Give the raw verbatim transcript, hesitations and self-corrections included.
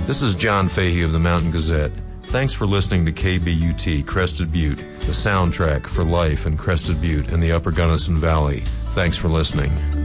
This is John Fahey of the Mountain Gazette. Thanks for listening to K B U T, Crested Butte, the soundtrack for life in Crested Butte and the Upper Gunnison Valley. Thanks for listening.